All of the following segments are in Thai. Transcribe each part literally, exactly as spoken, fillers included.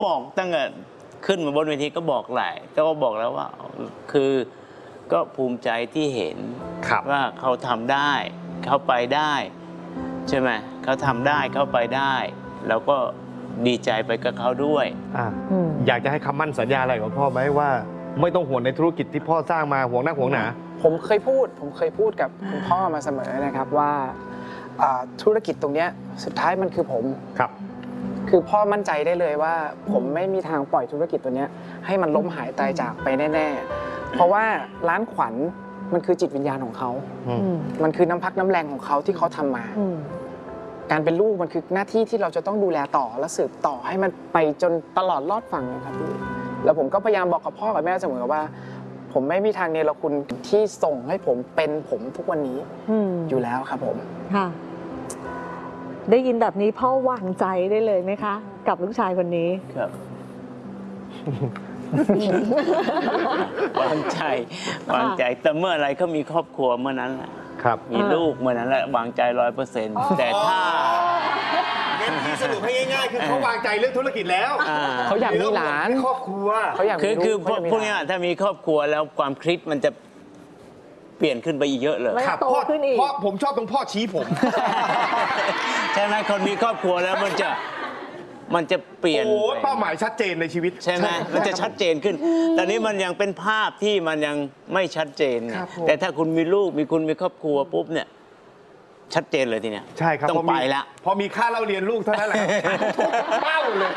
บอกตั้งแต่ขึ้นมาบนเวทีก็บอกแหละก็บอกแล้วว่าคือก็ภูมิใจที่เห็นว่าเขาทำได้เขาไปได้ใช่ไหมเขาทำได้เขาไปได้แล้วก็ดีใจไปกับเขาด้วยอ่าอยากจะให้คำมั่นสัญญาอะไรกับพ่อไหมว่าไม่ต้องห่วงในธุรกิจที่พ่อสร้างมาห่วงนักห่วงหนาผมเคยพูดผมเคยพูดกับคุณพ่อมาเสมอนะครับว่าธุรกิจตรงนี้สุดท้ายมันคือผมครับคือพ่อมั่นใจได้เลยว่าผมไม่มีทางปล่อยธุรกิจตัวนี้ให้มันล้มหายตายจากไปแน่ๆเพราะว่าร้านขวัญมันคือจิตวิญญาณของเขามันคือน้ำพักน้ำแรงของเขาที่เขาทำมาการเป็นลูกมันคือหน้าที่ที่เราจะต้องดูแลต่อและสืบต่อให้มันไปจนตลอดรอดฝั่งครับพี่แล้วผมก็พยายามบอกกับพ่อกับแม่เสมอว่าผมไม่มีทางเนรคุณที่ส่งให้ผมเป็นผมทุกวันนี้อยู่แล้วครับผมค่ะได้ยินแบบนี้พ่อวางใจได้เลยไหมคะกับลูกชายคนนี้ครับวางใจวางใจแต่เมื่อไรเขามีครอบครัวเมื่อนั้นแหละครับมีลูกเมื่อนั้นแหละวางใจร้อยเปอร์เซ็นต์แต่ถ้าเน้นที่สรุปให้ง่ายๆคือเขาวางใจเรื่องธุรกิจแล้วเขาอยากมีหลานครอบครัวเขาอยากคือคือพวกนี้ถ้ามีครอบครัวแล้วความคิดมันจะเปลี่ยนขึ้นไปอีกเยอะเลยครับพ่อพ่อผมชอบตรงพ่อชี้ผมใช่ไหมคนมีครอบครัวแล้วมันจะมันจะเปลี่ยนโอ้เป้าหมายชัดเจนในชีวิตใช่ไหมมันจะชัดเจนขึ้นตอนนี้มันยังเป็นภาพที่มันยังไม่ชัดเจนแต่ถ้าคุณมีลูกมีคุณมีครอบครัวปุ๊บเนี่ยชัดเจนเลยทีเนี้ยใช่ครับต้องไปละพอมีค่าเล่าเรียนลูกเท่านั้นแหละเป้าเลย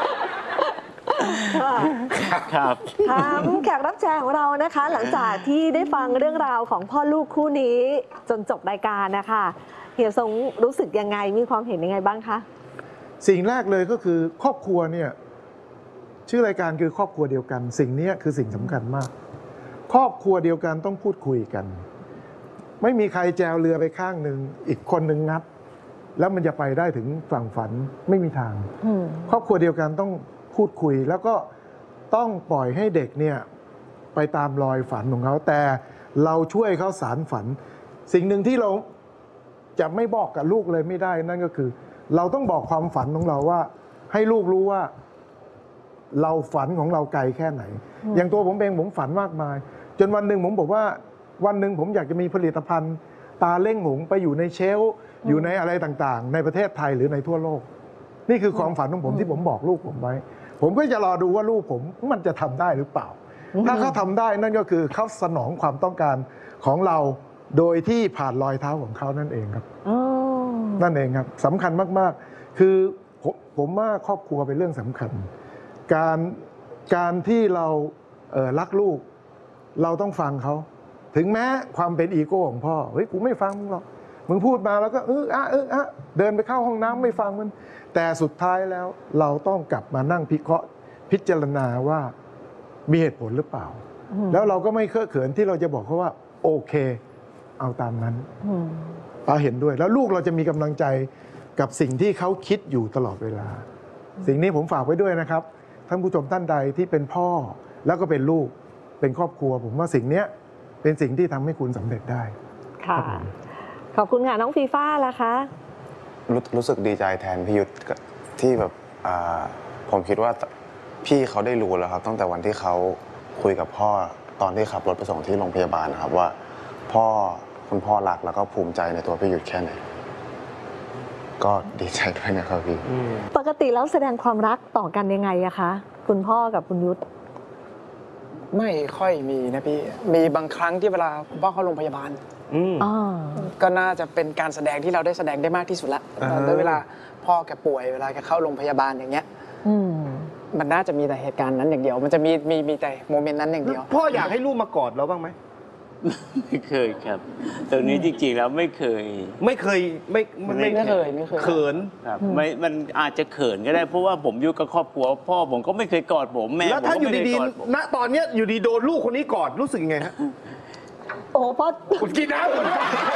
ครับถามแขกรับเชิญของเรานะคะหลังจากที่ได้ฟังเรื่องราวของพ่อลูกคู่นี้จนจบรายการนะคะเฮียทรงรู้สึกยังไงมีความเห็นยังไงบ้างคะสิ่งแรกเลยก็คือครอบครัวเนี่ยชื่อรายการคือครอบครัวเดียวกันสิ่งนี้คือสิ่งสำคัญมากครอบครัวเดียวกันต้องพูดคุยกันไม่มีใครแจวเรือไปข้างหนึ่งอีกคนหนึ่งงัดแล้วมันจะไปได้ถึงฝั่งฝันไม่มีทางครอบครัวเดียวกันต้องพูดคุยแล้วก็ต้องปล่อยให้เด็กเนี่ยไปตามรอยฝันของเขาแต่เราช่วยเขาสารฝันสิ่งหนึ่งที่เราจะไม่บอกกับลูกเลยไม่ได้นั่นก็คือเราต้องบอกความฝันของเราว่าให้ลูกรู้ว่าเราฝันของเราไกลแค่ไหนอย่างตัวผมเองผมฝันมากมายจนวันหนึ่งผมบอกว่าวันหนึ่งผมอยากจะมีผลิตภัณฑ์ตาเล่งหงไปอยู่ในเชลฟ์อยู่ในอะไรต่างๆในประเทศไทยหรือในทั่วโลกนี่คือความฝันของผมที่ผมบอกลูกผมไว้ผมก็จะรอดูว่าลูกผมมันจะทำได้หรือเปล่าถ้าเขาทำได้นั่นก็คือเขาสนองความต้องการของเราโดยที่ผ่านรอยเท้าของเขานั่นเองครับนั่นเองครับสำคัญมากๆคือผมผมว่าครอบครัวเป็นเรื่องสำคัญการการที่เราเอ่อรักลูกเราต้องฟังเขาถึงแม้ความเป็นอีโก้ของพ่อเฮ้ยกูไม่ฟังมึงหรอกมึงพูดมาแล้วก็เอออะเอออะเดินไปเข้าห้องน้ำไม่ฟังมันแต่สุดท้ายแล้วเราต้องกลับมานั่งพิเคราะห์พิจารณาว่ามีเหตุผลหรือเปล่าแล้วเราก็ไม่เคอะเขินที่เราจะบอกเขาว่าโอเคเอาตามนั้นป้าเห็นด้วยแล้วลูกเราจะมีกำลังใจกับสิ่งที่เขาคิดอยู่ตลอดเวลาสิ่งนี้ผมฝากไว้ด้วยนะครับท่านผู้ชมท่านใดที่เป็นพ่อแล้วก็เป็นลูกเป็นครอบครัวผมว่าสิ่งนี้เป็นสิ่งที่ทำให้คุณสำเร็จได้ค่ะขอบคุณค่ะน้องฟีฟ่าล่ะคะรู้รู้สึกดีใจแทนพี่ยุทธที่แบบผมคิดว่าพี่เขาได้รู้แล้วครับตั้งแต่วันที่เขาคุยกับพ่อตอนที่ขับรถไปส่งที่โรงพยาบาลนะครับว่าพ่อคุณพ่อรักแล้วก็ภูมิใจในตัวพี่ยุทธแค่ไหนก็ดีใจด้วยนะครับพี่ปกติแล้วแสดงความรักต่อกันยังไงอะคะคุณพ่อกับคุณยุทธไม่ค่อยมีนะพี่มีบางครั้งที่เวลาคุณพ่อเข้าโรงพยาบาลก็น่าจะเป็นการแสดงที่เราได้แสดงได้มากที่สุดละตอนเวลาพ่อแกป่วยเวลาแกเข้าโรงพยาบาลอย่างเงี้ยมันน่าจะมีแต่เหตุการณ์นั้นอย่างเดียวมันจะมีมีมีแต่โมเมนต์นั้นอย่างเดียวพ่ออยากให้ลูกมากอดเราบ้างไหมไม่เคยครับตรงนี้จริงๆแล้วไม่เคยไม่เคยไม่ไม่เคยไม่เคยเขินครับไม่มันอาจจะเขินก็ได้เพราะว่าผมอยู่กับครอบครัวพ่อผมก็ไม่เคยกอดผมแม่แล้วถ้าอยู่ดีๆณตอนนี้อยู่ดีโดนลูกคนนี้กอดรู้สึกยังไงฮะโอ้พ่อคุณกินน้ำ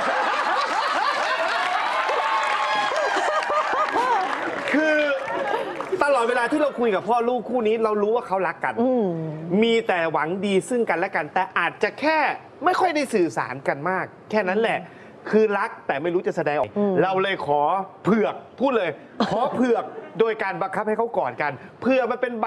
คือตลอดเวลาที่เราคุยกับพ่อลูกคู่นี้เรารู้ว่าเขารักกันมีแต่หวังดีซึ่งกันและกันแต่อาจจะแค่ไม่ค่อยได้สื่อสารกันมากแค่นั้นแหละคือรักแต่ไม่รู้จะแสดงออกเราเลยขอเผือกพูดเลยขอเผือกโดยการบังคับให้เขากอดกันเพื่อมันเป็น